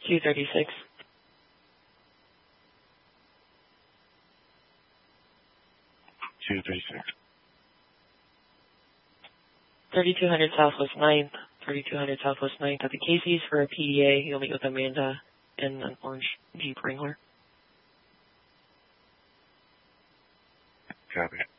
236. 236. 3200 Southwest 9th. 3200 Southwest 9th at the Casey's for a PEA. You'll meet with Amanda in an orange Jeep Wrangler. Copy.